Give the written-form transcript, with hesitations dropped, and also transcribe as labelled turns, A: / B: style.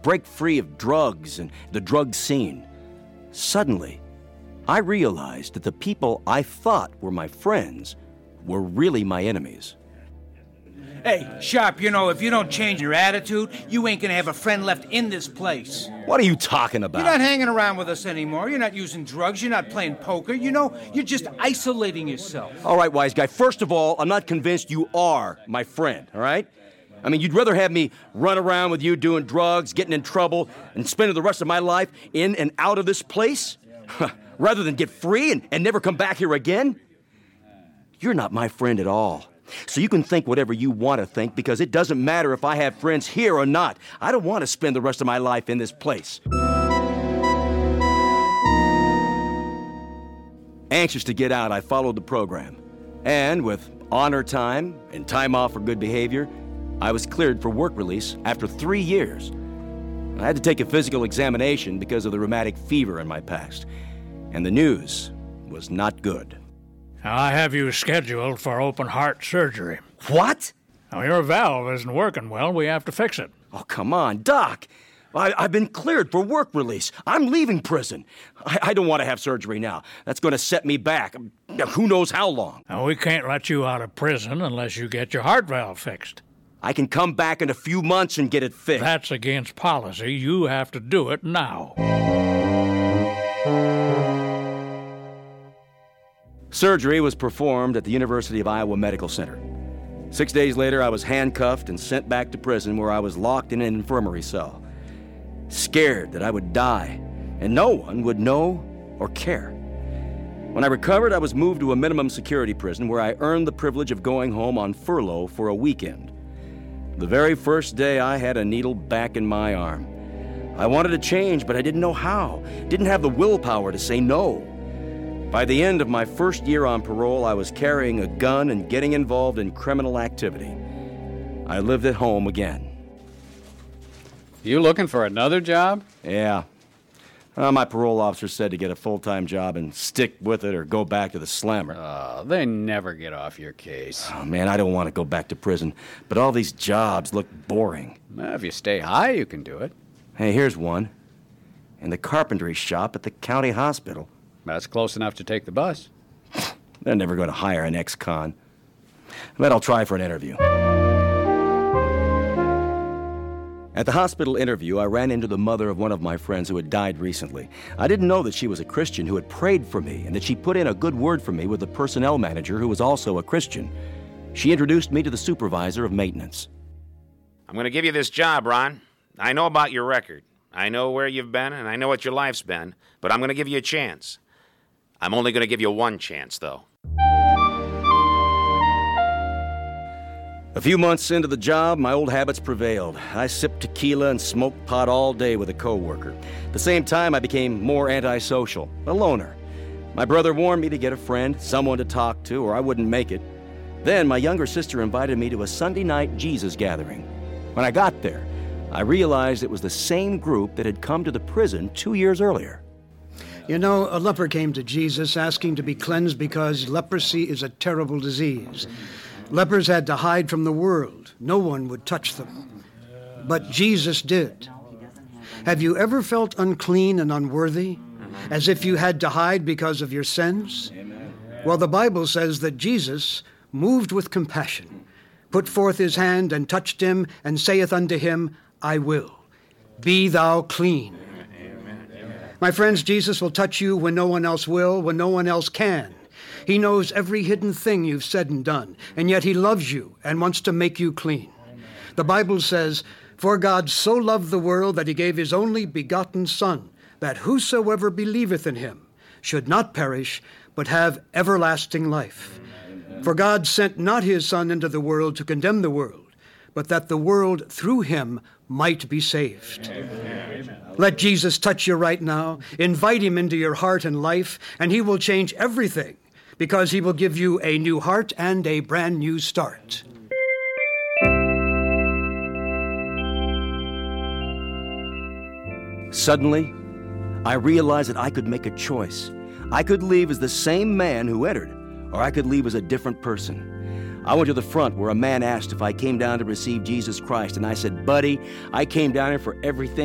A: break free of drugs and the drug scene. Suddenly, I realized that the people I thought were my friends were really my enemies.
B: Hey, Sharp, if you don't change your attitude, you ain't gonna have a friend left in this place.
A: What are you talking about?
B: You're not hanging around with us anymore. You're not using drugs. You're not playing poker. You're just isolating yourself.
A: All right, wise guy. First of all, I'm not convinced you are my friend, all right? I mean, you'd rather have me run around with you doing drugs, getting in trouble, and spending the rest of my life in and out of this place? Rather than get free and never come back here again? You're not my friend at all. So you can think whatever you want to think, because it doesn't matter if I have friends here or not. I don't want to spend the rest of my life in this place. Anxious to get out, I followed the program. And with honor time and time off for good behavior, I was cleared for work release after 3 years. I had to take a physical examination because of the rheumatic fever in my past. And the news was not good.
C: I have you scheduled for open heart surgery.
A: What?
C: Now, your valve isn't working well. We have to fix it.
A: Oh, come on, Doc. I've been cleared for work release. I'm leaving prison. I don't want to have surgery now. That's going to set me back. Who knows how long?
C: Now, we can't let you out of prison unless you get your heart valve fixed.
A: I can come back in a few months and get it fixed.
C: That's against policy. You have to do it now.
A: Surgery was performed at the University of Iowa Medical Center. 6 days later, I was handcuffed and sent back to prison, where I was locked in an infirmary cell, scared that I would die and no one would know or care. When I recovered, I was moved to a minimum security prison, where I earned the privilege of going home on furlough for a weekend. The very first day, I had a needle back in my arm. I wanted to change, but I didn't know how. Didn't have the willpower to say no. By the end of my first year on parole, I was carrying a gun and getting involved in criminal activity. I lived at home again.
D: You looking for another job?
A: Yeah. My parole officer said to get a full-time job and stick with it or go back to the slammer.
D: Oh, they never get off your case.
A: Oh, man, I don't want to go back to prison, but all these jobs look boring.
D: Well, if you stay high, you can do it.
A: Hey, here's one. In the carpentry shop at the county hospital.
D: That's close enough to take the bus.
A: They're never going to hire an ex-con. I bet I'll try for an interview. At the hospital interview, I ran into the mother of one of my friends who had died recently. I didn't know that she was a Christian who had prayed for me and that she put in a good word for me with the personnel manager, who was also a Christian. She introduced me to the supervisor of maintenance.
E: I'm going to give you this job, Ron. I know about your record. I know where you've been, and I know what your life's been, but I'm going to give you a chance. I'm only going to give you one chance, though.
A: A few months into the job, my old habits prevailed. I sipped tequila and smoked pot all day with a coworker. At the same time, I became more antisocial, a loner. My brother warned me to get a friend, someone to talk to, or I wouldn't make it. Then my younger sister invited me to a Sunday night Jesus gathering. When I got there, I realized it was the same group that had come to the prison 2 years earlier.
F: You know, a leper came to Jesus asking to be cleansed because leprosy is a terrible disease. Lepers had to hide from the world. No one would touch them. But Jesus did. Have you ever felt unclean and unworthy, as if you had to hide because of your sins? Well, the Bible says that Jesus, moved with compassion, put forth his hand and touched him, and saith unto him, I will. Be thou clean. My friends, Jesus will touch you when no one else will, when no one else can. He knows every hidden thing you've said and done, and yet he loves you and wants to make you clean. The Bible says, For God so loved the world that he gave his only begotten Son, that whosoever believeth in him should not perish, but have everlasting life. For God sent not his Son into the world to condemn the world, but that the world through him might be saved. Amen. Let Jesus touch you right now. Invite him into your heart and life, and he will change everything, because he will give you a new heart and a brand new start.
A: Suddenly, I realized that I could make a choice. I could leave as the same man who entered, or I could leave as a different person. I went to the front where a man asked if I came down to receive Jesus Christ, and I said, Buddy, I came down here for everything